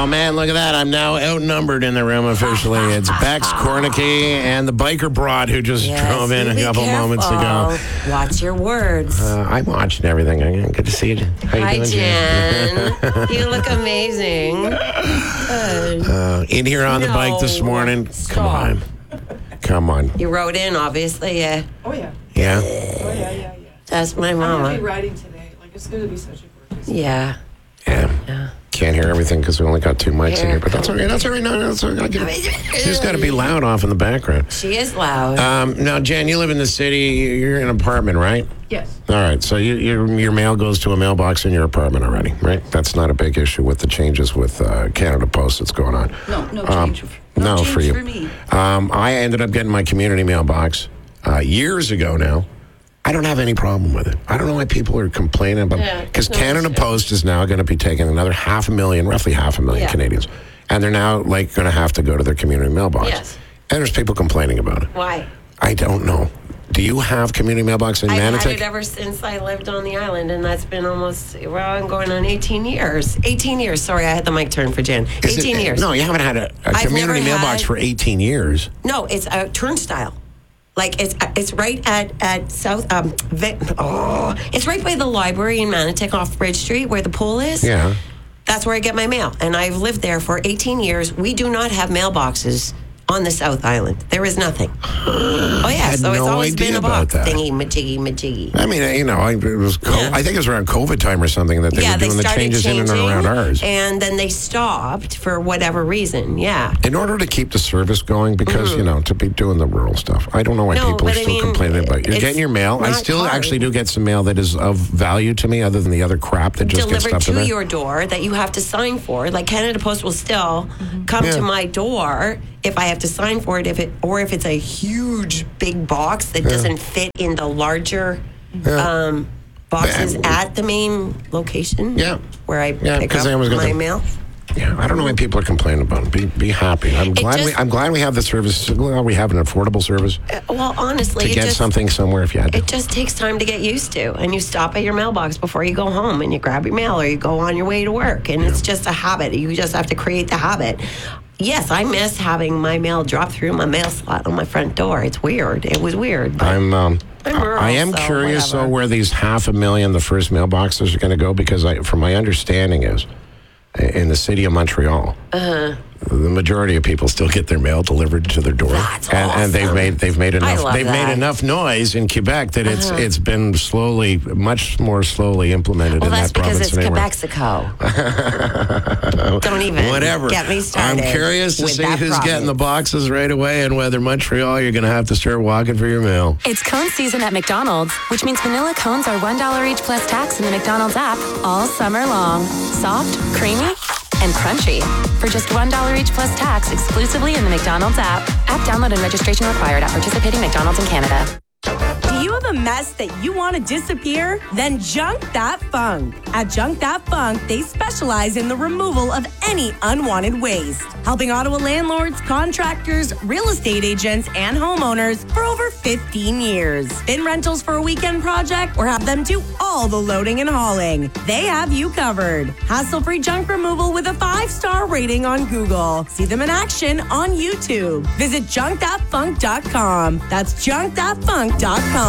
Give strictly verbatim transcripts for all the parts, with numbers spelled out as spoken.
Oh, man, look at that. I'm now outnumbered in the room officially. It's Bex Kornicki and the biker broad who just Yes, drove in you a be couple careful. moments ago. Watch your words. Uh, I'm watching everything. Good to see you. How you Hi, doing, Jen. You look amazing. Good. Uh, in here on the bike this No. morning. Stop. Come on. Come on. You rode in, obviously. Yeah. Oh, yeah. Yeah? Oh, yeah, yeah, yeah. That's my I'm going to mama. be riding today. Like, it's going to be such a gorgeous Yeah. Yeah. Yeah. Can't hear everything because we only got two mics in Here here, but that's okay. That's all right. No, no, that's all right. I get it. You just got to be loud off in the background. She is loud. Um, now, Jen, you live in the city. You're in an apartment, right? Yes. All right. So you, your your mail goes to a mailbox in your apartment already, right? That's not a big issue with the changes with uh, Canada Post that's going on. No, no Um, change. no, no, change for you. for me. Um, I ended up getting my community mailbox uh, years ago now. I don't have any problem with it. I don't know why people are complaining about Yeah, because no Canada issue. Post is now going to be taking another half a million, roughly half a million Yeah. Canadians, and they're now like going to have to go to their community mailbox. Yes. And there's people complaining about it. Why? I don't know. Do you have community mailbox in I've had Manotick? it ever since I lived on the island, and that's been almost, well, I'm going on eighteen years. eighteen years. Sorry, I had the mic turned for Jen. Is eighteen it- years. No, you haven't had a, a I've community never mailbox had- for eighteen years. No, it's a turnstile. Like it's it's right at at South um Vi- oh it's right by the library in Manotick off Bridge Street where the pool is. Yeah. That's where I get my mail, and I've lived there for eighteen years. We do not have mailboxes on the South Island. There is nothing. Oh yeah, had so it's no always idea been a about box that. thingy majiggy majiggy. I mean, you know, I, it was co- Yeah. I think it was around COVID time or something that they Yeah, were they doing the started changes changing, in and around ours. and then they stopped for whatever reason. Yeah. In order to keep the service going, because, you know, to be doing the rural stuff. I don't know why Mm-hmm. No, people are but I still mean, complaining about it. You're it's getting your mail. I not still hard. actually do get some mail that is of value to me other than the other crap that just gets Delivered stuffed in to there. your door that you have to sign for. Like Canada Post will still come Yeah. to my door if I have to sign for it, if it or if it's a huge big box that doesn't fit in the larger Yeah. um, boxes But- at the main location. Yeah. where I Yeah, pick 'cause up I was gonna- my mail. Yeah, I don't know why people are complaining about it. Be, be happy. I'm glad we just- I'm glad we have the service. Glad we have an affordable service Uh, Well, honestly, to it get just something somewhere if you had to. it just takes time to get used to, and you stop at your mailbox before you go home, and you grab your mail, or you go on your way to work, and it's just a habit. You just have to create the habit. Yes, I miss having my mail drop through my mail slot on my front door. It's weird. It was weird. But I'm. Um, I'm rural, I am so curious though whatever. where these half a million the first mailboxes are going to go because I, from my understanding is, in the city of Montreal, Uh-huh. the majority of people still get their mail delivered to their door, That's and, and they've awesome. made they've made enough love they've made that. enough noise in Quebec that it's it's been slowly, much more slowly implemented well, in that's that because province it's anyway. Quebexico. Don't even Whatever. get me started. I'm curious to with see that who's province. getting the boxes right away and whether Montreal you're going to have to start walking for your mail. It's cone season at McDonald's, which means vanilla cones are one dollar each plus tax in the McDonald's app all summer long. Soft, creamy, and crunchy. For just one dollar each plus tax exclusively in the McDonald's app. App download and registration required at participating McDonald's in Canada. Do you have a mess that you want to disappear? Then Junk That Funk. At Junk That Funk, they specialize in the removal of any unwanted waste, helping Ottawa landlords, contractors, real estate agents, and homeowners for over fifteen years. Bin rentals for a weekend project or have them do all the loading and hauling. They have you covered. Hassle-free junk removal with a five-star rating on Google. See them in action on YouTube. Visit junk that funk dot com. That's junk that funk dot com.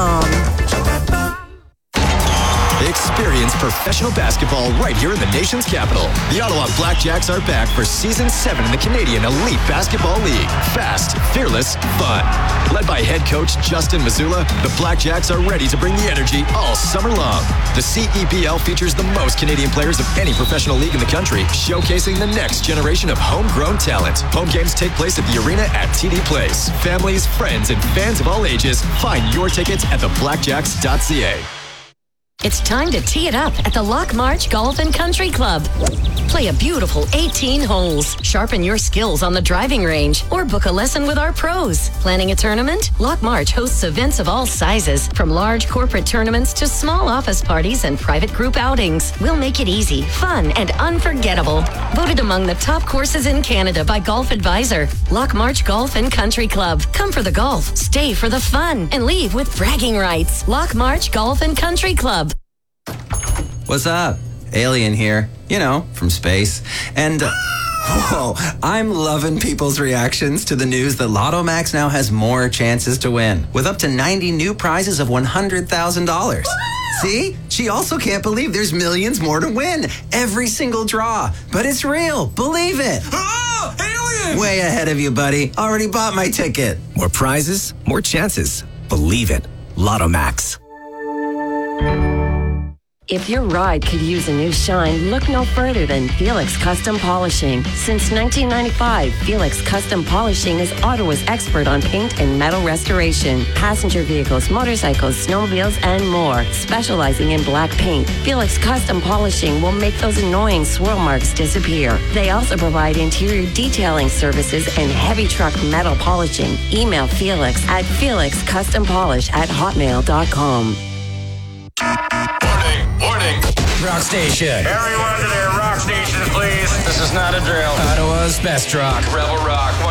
Experience professional basketball right here in the nation's capital. The Ottawa Blackjacks are back for season seven in the Canadian Elite Basketball League. Fast, fearless, fun. Led by head coach Justin Mazzulla, the Blackjacks are ready to bring the energy all summer long. The C E B L features the most Canadian players of any professional league in the country, showcasing the next generation of homegrown talent. Home games take place at the arena at T D Place. Families, friends, and fans of all ages, find your tickets at the blackjacks dot c a. It's time to tee it up at the Lock March Golf and Country Club. Play a beautiful eighteen holes, sharpen your skills on the driving range, or book a lesson with our pros. Planning a tournament? Lock March hosts events of all sizes, from large corporate tournaments to small office parties and private group outings. We'll make it easy, fun, and unforgettable. Voted among the top courses in Canada by Golf Advisor. Lock March Golf and Country Club. Come for the golf, stay for the fun, and leave with bragging rights. Lock March Golf and Country Club. What's up? Alien here. You know, from space. And uh, Whoa, I'm loving people's reactions to the news that Lotto Max now has more chances to win, with up to ninety new prizes of one hundred thousand dollars. See? She also can't believe there's millions more to win. Every single draw. But it's real. Believe it. Oh, alien! Way ahead of you, buddy. Already bought my ticket. More prizes, more chances. Believe it. Lotto Max. If your ride could use a new shine, look no further than Felix Custom Polishing. Since nineteen ninety-five, Felix Custom Polishing is Ottawa's expert on paint and metal restoration, passenger vehicles, motorcycles, snowmobiles, and more. Specializing in black paint, Felix Custom Polishing will make those annoying swirl marks disappear. They also provide interior detailing services and heavy truck metal polishing. Email Felix at felix custom polish at hotmail dot com. Warning. Rock station. Everyone to their rock stations, please. This is not a drill. Ottawa's best rock. Rebel Rock